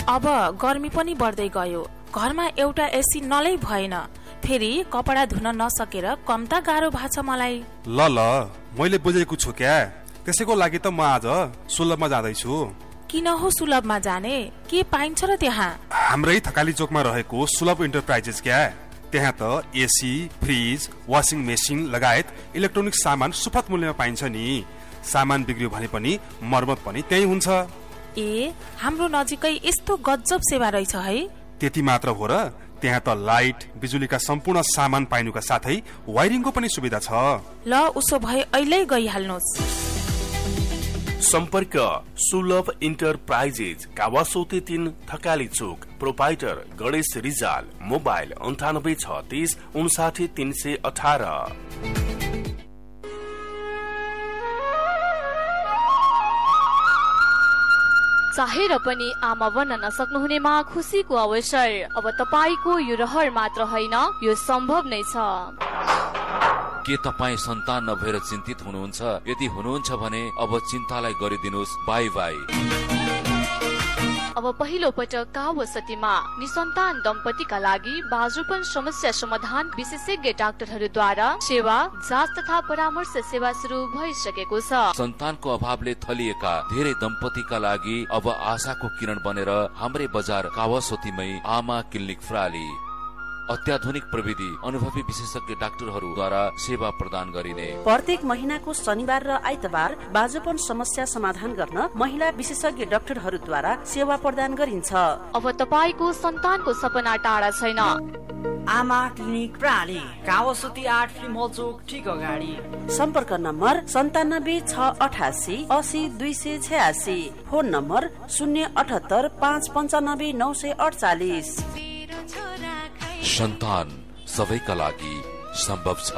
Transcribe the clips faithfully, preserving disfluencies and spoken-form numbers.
अब गर्मी पनि बढ्दै गयो, घरमा एउटा एसी नलै भएन, फेरि कपडा धुन नसकेर कम त गाह्रो भएको छ मलाई। ल ल मैले बुझेको छु क्या, त्यसैको लागि त म आज सुलभमा जाँदैछु। किन हो सुलभमा जाने, के पाइन्छ र त्यहाँ? हाम्रै थकाली चोकमा रहेको सुलभ इन्टरप्राइजेस क्या, त्यहाँ त एसी, फ्रिज, वासिङ मेसिन लगायत इलेक्ट्रोनिक सामान सुपथ मूल्यमा पाइन्छ नि। सामान बिग्रियो भने पनि मर्मत पनि त्यही हुन्छ। ए, हाम्रो नजिकै यस्तो गजब सेवा रहेछ है। त्यति मात्र हो र, त्यहाँ त लाइट, बिजुलीका सम्पूर्ण सामान पाइनुका साथै वायरिङको पनि सुविधा छ। ल उसो भए अहिले गइहाल्नुहोस्। सम्पर्क सुलभ इन्टरप्राइजेज, कावासोती तीन, थकाली चोक, प्रोपाइटर गणेश रिजाल, मोबाइल अन्ठानब्बे छत्तीस उन्साठी तीन सय अठारह। चाहेर पनि आमा बन्न नसक्नुहुनेमा खुसीको अवसर। अब तपाईको यो रहर मात्र होइन, यो सम्भव नै छ। के तपाईँ सन्तान नभएर चिन्तित हुनुहुन्छ? यदि हुनुहुन्छ भने अब चिन्तालाई गरिदिनुहोस् बाई बाई। अब पहिलो पटक कावासोतीमा निसन्तान दम्पतिका लागि बाजुपन समस्या समाधान विशेषज्ञ डाक्टरहरूद्वारा सेवा, जाँच तथा परामर्श सेवा सुरु भइसकेको छ। सन्तानको अभावले थलिएका धेरै दम्पतिका लागि अब आशाको किरण बनेर हाम्रै बजार कावासोतीमै आमा क्लिनिक प्राली अत्याधुनिक प्रविधि, अनुभवी विशेषज्ञ डाक्टरहरूद्वारा सेवा प्रदान गरिने। प्रत्येक महिनाको शनिबार र आइतबार बाजुपन समस्या समाधान गर्न महिला विशेषज्ञ डाक्टरहरूद्वारा सेवा प्रदान गरिन्छ। अब तपाईको सन्तानको सपना टाढा छैन। आमा क्लिनिक प्राली, कावासोती आठ फिल्म हल चोक ठीक अगाडि। सम्पर्क नम्बर सन्तानब्बे छ अठासी असी दुई सय छयासी, फोन नम्बर शून्य अठहत्तर पाँच पन्चानब्बे नौ सय अडचालिस। सन्तान सबैका लागि सम्भव छ।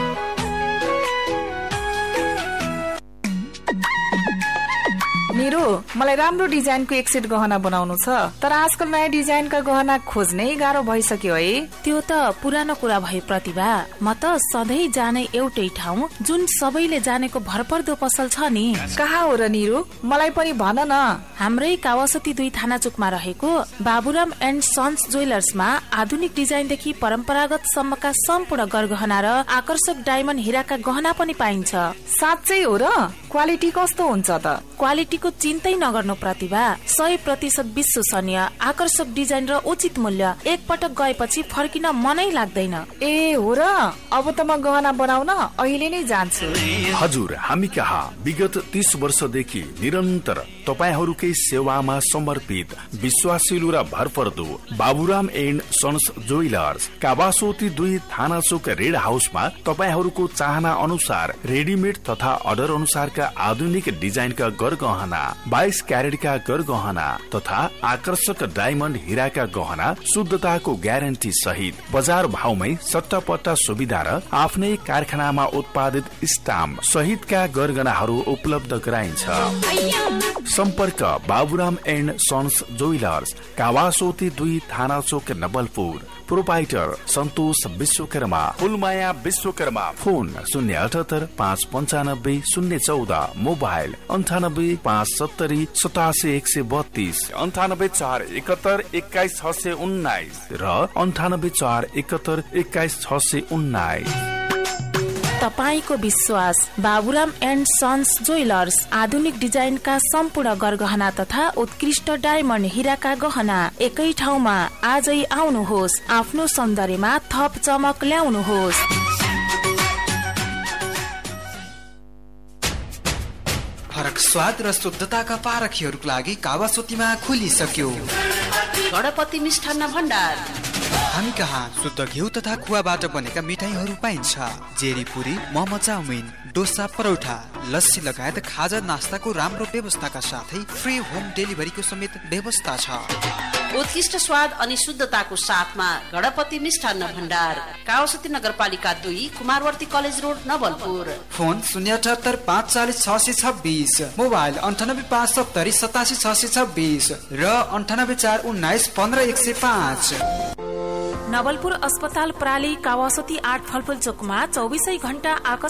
निरु, मलाई राम्रो डिजाइनको एक सेट गहना बनाउनु छ, तर आजकल नयाँ डिजाइनका गहना खोज्नै गाह्रो भइसक्यो है। त्यो त पुरानो कुरा भए प्रतिभा, म त सधैँ जाने एउटै ठाउँ जुन सबैले जानेको भरपर्दो पसल छ नि। कहाँ हो र निरु, मलाई पनि भन न। हाम्रै कावासोती दुई थाना चोकमा रहेको बाबुराम एन्ड सन्स ज्वेलर्समा आधुनिक डिजाइनदेखि परम्परागत सम्मका सम्पूर्ण गरगहना र आकर्षक डायमन्ड हिराका गहना पनि पाइन्छ। साँच्चै हो र? क्वालिटी कस्तो हुन्छ त? क्वालिटीको चिन्तै नगर्नु प्रतिभा, सय प्रतिशत विश्वसनीय, आकर्षक डिजाइन र उचित मूल्य। एक पटक गएपछि फर्किन मनै लाग्दैन। ए हो र? अब त म गहना बनाउन अहिले नै जान्छु। हजुर, हामी कहाँ विगत तीस वर्षदेखि निरन्तर तपाईहरूकै सेवामा समर्पित विश्वासिलो र भरपर्दो Baburam and sons jewellers, Kawasoti दुई थाना चोक रेड हाउसमा तपाईहरूको चाहना अनुसार रेडिमेड तथा अर्डर अनुसारका आधुनिक डिजाइनका गरगहना, बाइस क्यारेटका गरगहना तथा आकर्षक डायमन्ड हिराका गहना शुद्धताको ग्यारेन्टी सहित बजार भाउमै सट्टापट्टा सुविधा र आफ्नै कारखानामा उत्पादित स्टाम्प सहितका गरगहनाहरू उपलब्ध गराइन्छ। सम्पर्क Baburam and sons jewellers, Kawasoti दुई थाना चोक नवलपुर, प्रोपाइटर सन्तोष विश्वकर्मा, फुलमाया विश्वकर्मा, फोन शून्य अठहत्तर पाँच पन्चानब्बे शून्य चौध, मोबाइल अन्ठानब्बे पाँच सत्तरी सतासी एक सय बत्तीस, अन्ठानब्बे चार एकहत्तर एक्काइस छ सय उन्नाइस र अन्ठानब्बे चार एकहत्तर एक्काइस छ सय उन्नाइस। तपाईको विश्वास बाबुराम एन्ड सन्स ज्वेलर्स, आधुनिक डिजाइनका सम्पूर्ण गरगहना तथा उत्कृष्ट डायमन्ड हिराका गहना एकै ठाउँमा। आजै आउनुहोस्, आफ्नो सौन्दर्यमा थप चमक ल्याउनुहोस्। फरक स्वाद र शुद्धताका पारखीहरूको लागि कावासोतीमा खुलिसक्यो गणपति मिष्ठान्न भण्डार। हामी कहाँ शुद्ध घिउ तथा खुवाबाट बनेका मिठाईहरू पाइन्छ। जेरी पुरी, मोमो चाउमिन, डोसा, परौठा, लस्सी लगायत खाजा नास्ताको राम्रो व्यवस्थाका साथै फ्री होम डेलिभरीको समेत व्यवस्था छ। उत्कृष्ट स्वाद अनि शुद्धताको साथमा गणपति मिष्ठान्न भण्डार, कावासोती नगरपालिका दुई, Kumarwarti college road, Nawalpur. Phone शून्य अठहत्तर पाँच चालिस छ सय छब्बिस, मोबाइल अन्ठानब्बे पाँच सत्तरी सतासी छ सय छब्बिस र अन्ठानब्बे चार उन्नाइस पन्ध्र एक सय पाँच। नवलपुर अस्पताल प्राली कावासोती आठ फलफुल चोकमा चौबिसै घण्टा